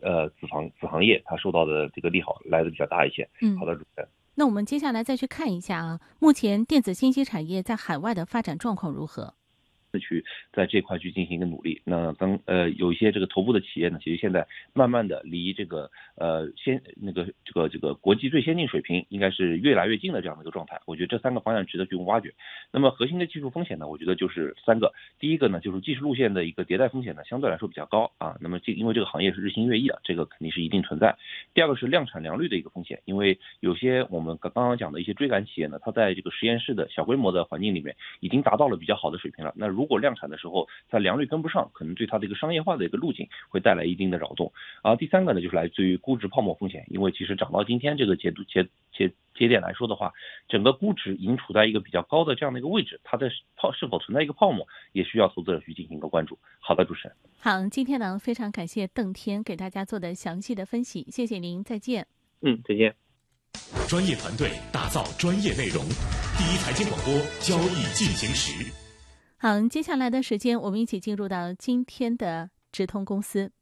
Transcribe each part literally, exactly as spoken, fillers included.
呃子行子行业它受到的这个利好来的比较大一些。 嗯， 好的，主持人。 那我们接下来再去看一下啊，目前电子信息产业在海外的发展状况如何？ 去在这块去进行一个努力。那当呃有一些这个头部的企业呢，其实现在慢慢的离这个呃先那个这个这个国际最先进水平应该是越来越近的这样的一个状态。我觉得这三个方向值得去挖掘。那么核心的技术风险呢，我觉得就是三个。第一个呢，就是技术路线的一个迭代风险呢，相对来说比较高啊。那么这因为这个行业是日新月异的，这个肯定是一定存在。第二个是量产良率的一个风险，因为有些我们刚刚刚讲的一些追赶企业呢，它在这个实验室的小规模的环境里面已经达到了比较好的水平了。那如果量产的时候它良率跟不上，可能对它的一个商业化的一个路径会带来一定的扰动。啊，第三个呢，就是来自于估值泡沫风险，因为其实涨到今天这个节度节节节点来说的话，整个估值已经处在一个比较高的这样的一个位置，它的泡是否存在一个泡沫，也需要投资者去进行一个关注。好的，主持人。 好，今天呢非常感谢邓天给大家做的详细的分析，谢谢您，再见。 嗯，再见。 专业团队打造专业内容，第一财经广播，交易进行时。 好，接下来的时间，我们一起进入到今天的直通公司。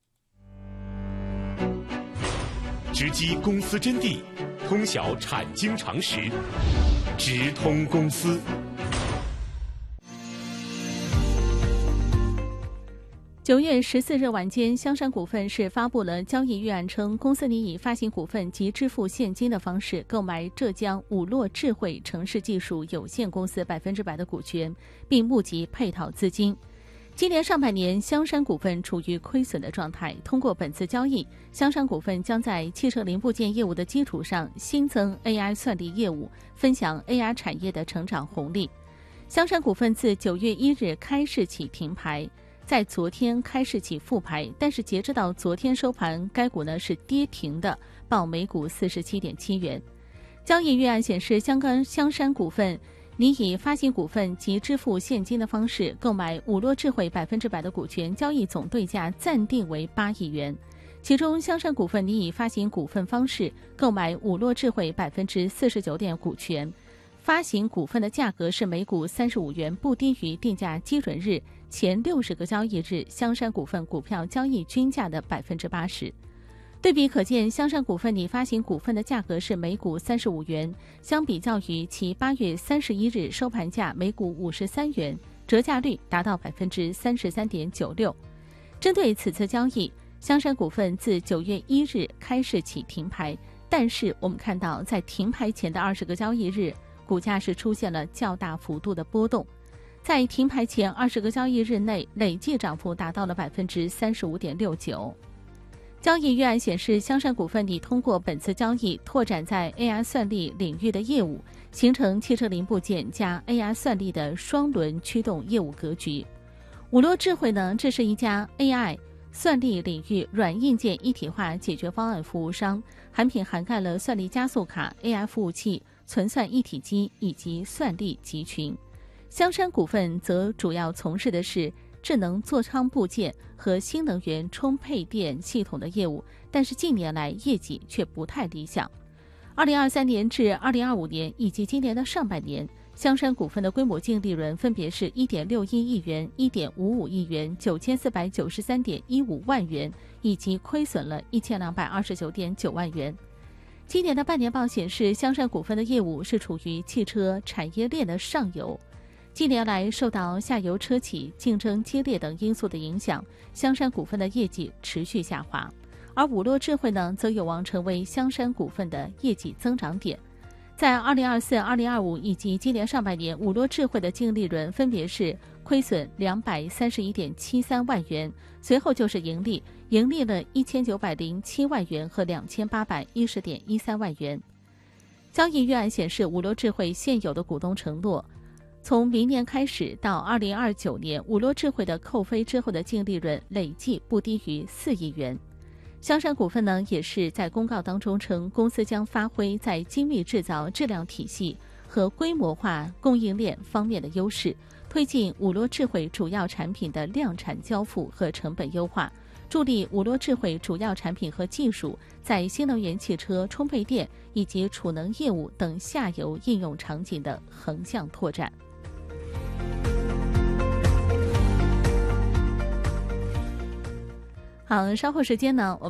直击公司真谛，通晓产经常识，直通公司。 九月十四日晚间，香山股份是发布了交易预案，称公司拟以发行股份及支付现金的方式购买浙江五洛智慧城市技术有限公司百分之百的股权，并募集配套资金。今年上半年，香山股份处于亏损的状态。通过本次交易，香山股份将在汽车零部件业务的基础上新增 A I 算力业务，分享 A I 产业的成长红利。香山股份自九月一日开市起停牌。在昨天开市起复牌，但是截止到昨天收盘，该股呢是跌停的，报每股四十七点七元。交易预案显示，香港香山股份拟以发行股份及支付现金的方式购买五洛智慧百分之百的股权，交易总对价暂定为八亿元。其中，香山股份拟以发行股份方式购买五洛智慧百分之四十九点股权。发行股份的价格是每股三十五元，不低于定价基准日前六十个交易日香山股份股票交易均价的百分之八十。对比可见，香山股份拟发行股份的价格是每股三十五元，相比较于其八月三十一日收盘价每股五十三元，折价率达到百分之三十三点九六。针对此次交易，香山股份自九月一日开市起停牌，但是我们看到，在停牌前的二十个交易日，股价是出现了较大幅度的波动，在停牌前二十个交易日内，累计涨幅达到了百分之三十五点六九。交易预案显示，香山股份拟通过本次交易拓展在 A I 算力领域的业务，形成汽车零部件加 A I 算力的双轮驱动业务格局。五洛智慧呢，这是一家 A I 算力领域软硬件一体化解决方案服务商，产品涵盖了算力加速卡、A I 服务器、存算一体机以及算力集群。香山股份则主要从事的是智能座舱部件和新能源充配电系统的业务，但是近年来业绩却不太理想。二零二三年至二零二五年以及今年的上半年，香山股份的规模净利润分别是 一点六一亿元、一点五五亿元、九千四百九十三点一五万元，以及亏损了一千两百二十九点九万元。今年的半年报显示，香山股份的业务是处于汽车产业链的上游。近年来，受到下游车企竞争激烈等因素的影响，香山股份的业绩持续下滑。而五洛智慧呢，则有望成为香山股份的业绩增长点。在二零二四、二零二五以及今年上半年，五洛智慧的净利润分别是亏损两百三十一点七三万元，随后就是盈利，盈利了一千九百零七万元和两千八百一十点一三万元。交易预案显示，五洛智慧现有的股东承诺，从明年开始到二零二九年，五洛智慧的扣非之后的净利润累计不低于四亿元。香山股份呢，也是在公告当中称，公司将发挥在精密制造质量体系和规模化供应链方面的优势，推进五洛智慧主要产品的量产交付和成本优化，助力五洛智慧主要产品和技术在新能源汽车、充配电以及储能业务等下游应用场景的横向拓展。好，稍后时间呢，我